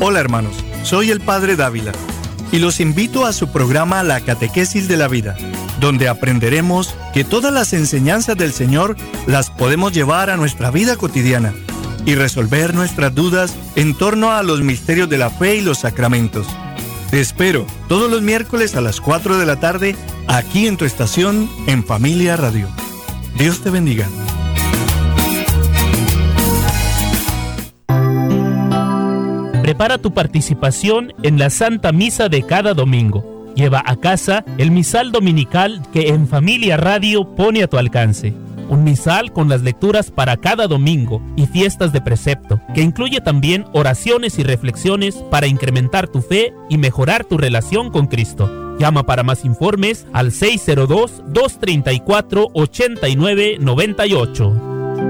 Hola hermanos, soy el Padre Dávila y los invito a su programa La Catequesis de la Vida, donde aprenderemos que todas las enseñanzas del Señor las podemos llevar a nuestra vida cotidiana y resolver nuestras dudas en torno a los misterios de la fe y los sacramentos. Te espero todos los miércoles a las 4 de la tarde aquí en tu estación en Familia Radio. Dios te bendiga. Prepara tu participación en la Santa Misa de cada domingo. Lleva a casa el misal dominical que en Familia Radio pone a tu alcance. Un misal con las lecturas para cada domingo y fiestas de precepto, que incluye también oraciones y reflexiones para incrementar tu fe y mejorar tu relación con Cristo. Llama para más informes al 602-234-8998.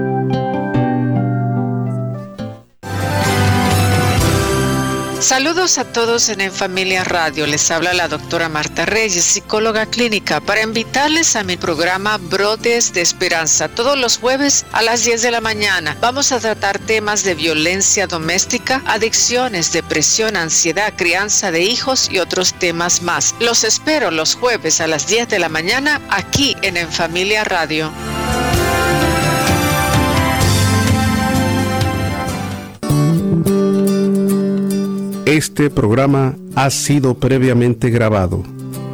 Saludos a todos en Familia Radio. Les habla la doctora Marta Reyes, psicóloga clínica, para invitarles a mi programa Brotes de Esperanza. Todos los jueves a las 10 de la mañana vamos a tratar temas de violencia doméstica, adicciones, depresión, ansiedad, crianza de hijos y otros temas más. Los espero los jueves a las 10 de la mañana aquí en Familia Radio. Este programa ha sido previamente grabado.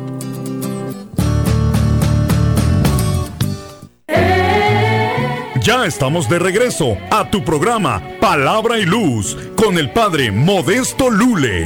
Ya estamos de regreso a tu programa Palabra y Luz con el Padre Modesto Lule.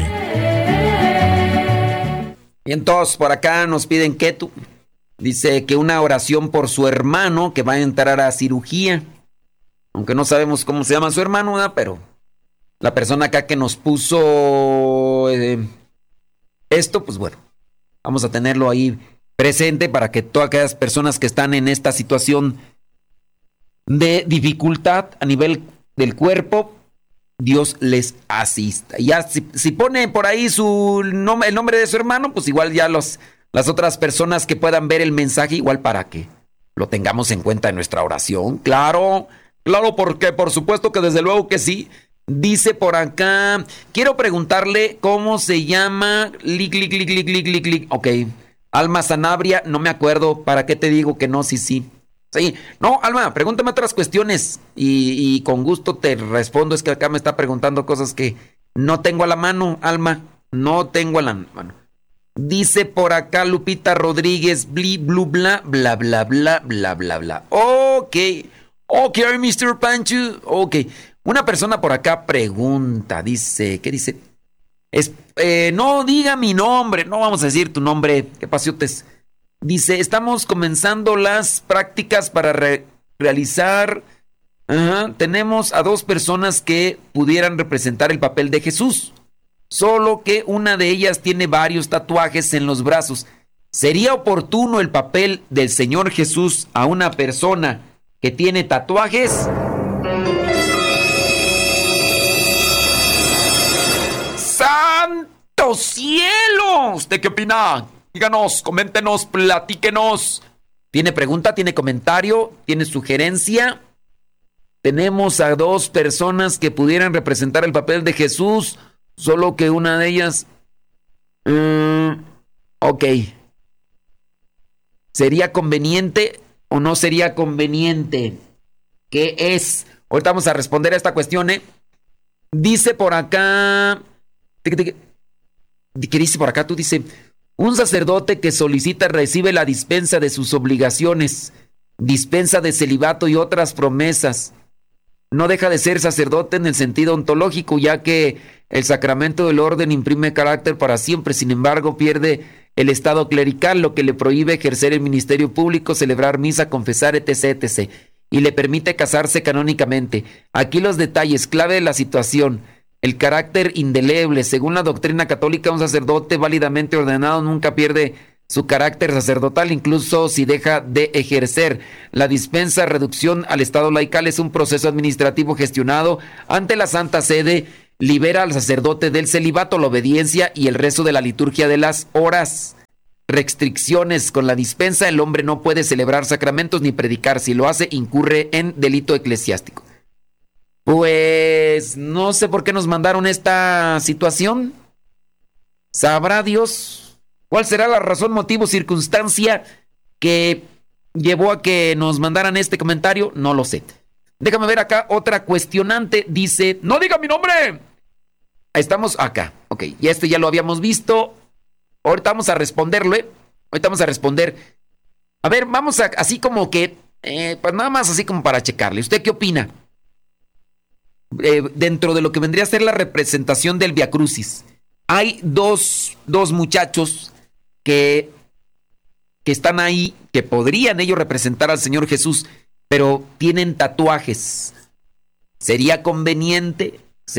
Y entonces por acá nos piden dice que una oración por su hermano que va a entrar a cirugía. Aunque no sabemos cómo se llama su hermano, ¿verdad? Pero la persona acá que nos puso esto, pues bueno, vamos a tenerlo ahí presente para que todas aquellas personas que están en esta situación de dificultad a nivel del cuerpo, Dios les asista. Ya si pone por ahí el nombre de su hermano, pues igual ya las otras personas que puedan ver el mensaje, igual para que lo tengamos en cuenta en nuestra oración. Claro, porque por supuesto que desde luego que sí. Dice por acá, quiero preguntarle cómo se llama. Ok, Alma Sanabria, no me acuerdo. ¿Para qué te digo que no? Sí. No, Alma, pregúntame otras cuestiones y con gusto te respondo. Es que acá me está preguntando cosas que no tengo a la mano, Alma. No tengo a la mano. Dice por acá Lupita Rodríguez, bla, bla, bla, bla, bla, bla, bla. Ok, Mr. Pancho, ok. Una persona por acá pregunta, dice, ¿qué dice? No diga mi nombre, no vamos a decir tu nombre, qué pasiotes. Dice, estamos comenzando las prácticas para realizar. Tenemos a 2 personas que pudieran representar el papel de Jesús, solo que una de ellas tiene varios tatuajes en los brazos. ¿Sería oportuno el papel del Señor Jesús a una persona que tiene tatuajes? ¡Santo cielo! ¿Usted qué opina? Díganos, coméntenos, platíquenos. ¿Tiene pregunta? ¿Tiene comentario? ¿Tiene sugerencia? Tenemos a 2 personas que pudieran representar el papel de Jesús, solo que una de ellas... ok. ¿Sería conveniente o no sería conveniente? ¿Qué es? Ahorita vamos a responder a esta cuestión, Dice por acá... ¿Qué dice por acá? Tú dice, un sacerdote que solicita recibe la dispensa de sus obligaciones, dispensa de celibato y otras promesas. No deja de ser sacerdote en el sentido ontológico, ya que el sacramento del orden imprime carácter para siempre. Sin embargo, pierde el estado clerical, lo que le prohíbe ejercer el ministerio público, celebrar misa, confesar, etc., y le permite casarse canónicamente. Aquí los detalles clave de la situación. El carácter indeleble. Según la doctrina católica, un sacerdote válidamente ordenado nunca pierde su carácter sacerdotal, incluso si deja de ejercer. La dispensa reducción al estado laical es un proceso administrativo gestionado ante la Santa Sede. Libera al sacerdote del celibato, la obediencia y el rezo de la liturgia de las horas. Restricciones. Con la dispensa el hombre no puede celebrar sacramentos ni predicar. Si lo hace, incurre en delito eclesiástico. Pues pues no sé por qué nos mandaron esta situación. Sabrá Dios cuál será la razón, motivo, circunstancia que llevó a que nos mandaran este comentario. No lo sé. Déjame ver acá otra cuestionante. Dice, no diga mi nombre. Estamos acá. Ok, y este ya lo habíamos visto. Ahorita vamos a responderlo, ¿eh? Ahorita vamos a responder. A ver, vamos a, así como que, pues nada más así como para checarle. ¿Usted qué opina? Dentro de lo que vendría a ser la representación del Via Crucis, hay dos muchachos que están ahí, que podrían ellos representar al Señor Jesús, pero tienen tatuajes. ¿Sería conveniente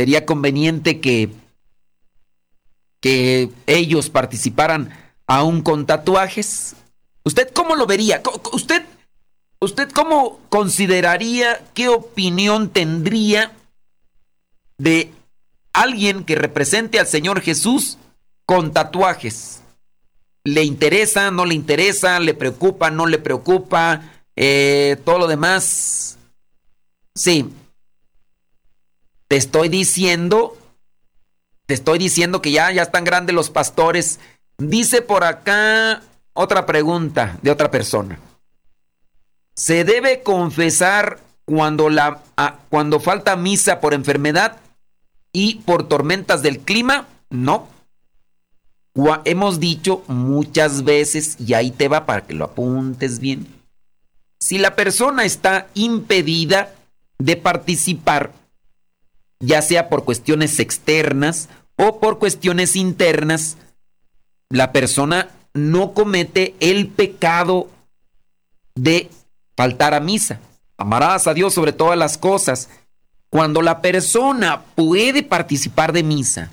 que ellos participaran aún con tatuajes? ¿Usted cómo lo vería? ¿Usted cómo consideraría, qué opinión tendría de alguien que represente al Señor Jesús con tatuajes? ¿Le interesa, no le interesa, le preocupa, no le preocupa, todo lo demás? Sí. Te estoy diciendo que ya están grandes los pastores. Dice por acá otra pregunta de otra persona. ¿Se debe confesar cuando falta misa por enfermedad y por tormentas del clima? No. Hemos dicho muchas veces, y ahí te va para que lo apuntes bien. Si la persona está impedida de participar, ya sea por cuestiones externas o por cuestiones internas, la persona no comete el pecado de faltar a misa. Amarás a Dios sobre todas las cosas. Cuando la persona puede participar de misa,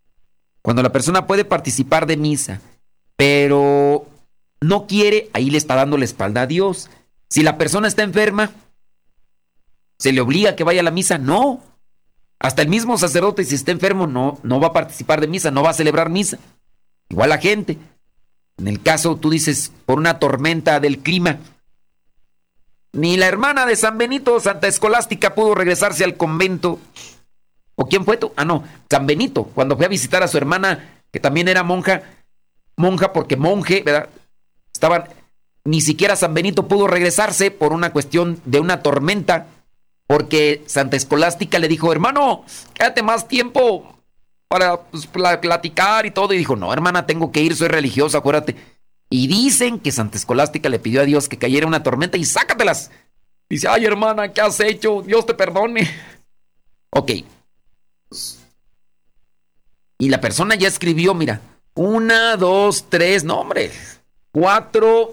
pero no quiere, ahí le está dando la espalda a Dios. Si la persona está enferma, ¿se le obliga a que vaya a la misa? No. Hasta el mismo sacerdote, si está enfermo, no va a participar de misa, no va a celebrar misa. Igual la gente. En el caso, tú dices, por una tormenta del clima, ni la hermana de San Benito, Santa Escolástica, pudo regresarse al convento. ¿O quién fue tú? No, San Benito, cuando fue a visitar a su hermana, que también era monja porque monje, ¿verdad? Ni siquiera San Benito pudo regresarse por una cuestión de una tormenta, porque Santa Escolástica le dijo, hermano, quédate más tiempo para platicar y todo. Y dijo, no, hermana, tengo que ir, soy religiosa, acuérdate. Y dicen que Santa Escolástica le pidió a Dios que cayera una tormenta y sácatelas. Dice, ay, hermana, ¿qué has hecho? Dios te perdone. Ok. Y la persona ya escribió, mira, 1, 2, 3, no, hombre, 4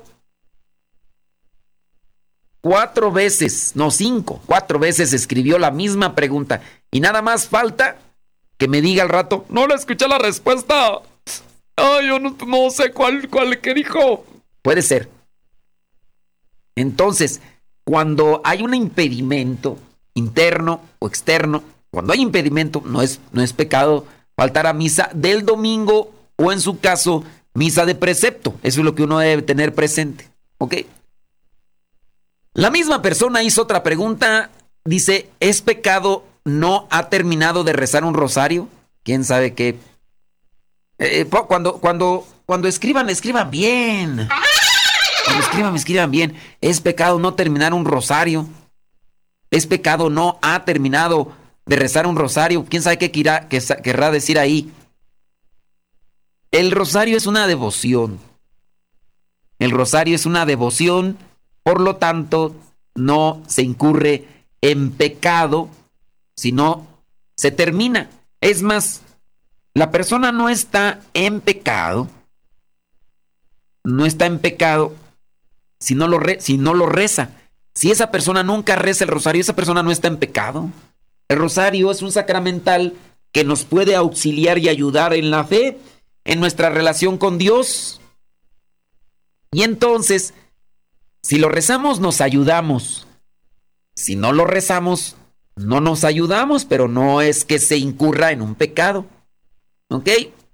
veces, no 5, 4 veces escribió la misma pregunta. Y nada más falta que me diga al rato, no le escuché la respuesta. Ay, yo no sé cuál que dijo. Puede ser. Entonces, cuando hay un impedimento interno o externo, cuando hay impedimento, no es pecado faltar a misa del domingo o, en su caso, misa de precepto. Eso es lo que uno debe tener presente. ¿Ok? La misma persona hizo otra pregunta. Dice, ¿es pecado no ha terminado de rezar un rosario? ¿Quién sabe qué? Cuando escriban bien. Cuando escriban bien. ¿Es pecado no terminar un rosario? ¿Es pecado no ha terminado de rezar un rosario? ¿Quién sabe qué querrá decir ahí? El rosario es una devoción. Por lo tanto, no se incurre en pecado, sino se termina. Es más, la persona no está en pecado si no lo reza. Si esa persona nunca reza el rosario, esa persona no está en pecado. El rosario es un sacramental que nos puede auxiliar y ayudar en la fe, en nuestra relación con Dios. Y entonces, si lo rezamos, nos ayudamos. Si no lo rezamos, no nos ayudamos, pero no es que se incurra en un pecado. ¿Ok?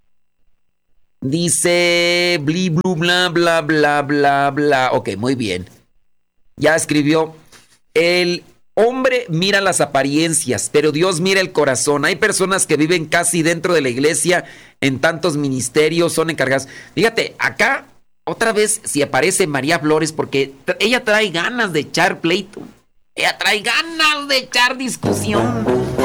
Dice bli, blu, bla, bla, bla, bla, bla. Ok, muy bien. Ya escribió el hombre mira las apariencias, pero Dios mira el corazón. Hay personas que viven casi dentro de la iglesia, en tantos ministerios, son encargadas. Fíjate, acá, otra vez, si aparece María Flores, porque ella trae ganas de echar pleito. Ella trae ganas de echar discusión.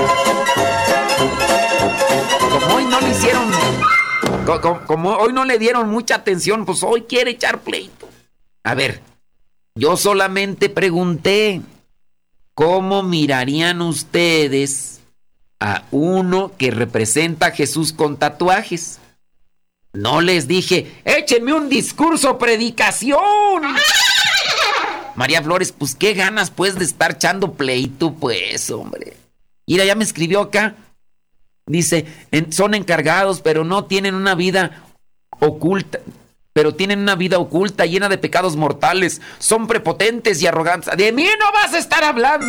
Como hoy no le hicieron, como hoy no le dieron mucha atención, pues hoy quiere echar pleito. A ver, yo solamente pregunté, ¿cómo mirarían ustedes a uno que representa a Jesús con tatuajes? No les dije, échenme un discurso, predicación. María Flores, pues qué ganas pues de estar echando pleito, pues, hombre. Mira, ya me escribió acá. Dice, son encargados, pero no tienen una vida oculta. Pero tienen una vida oculta, llena de pecados mortales. Son prepotentes y arrogantes. De mí no vas a estar hablando.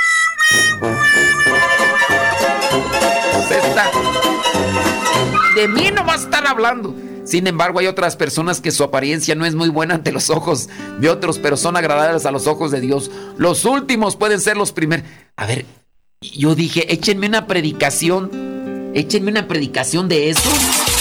De mí no vas a estar hablando. Sin embargo, hay otras personas que su apariencia no es muy buena ante los ojos de otros, pero son agradables a los ojos de Dios. Los últimos pueden ser los primeros. A ver, yo dije, échenme una predicación de eso.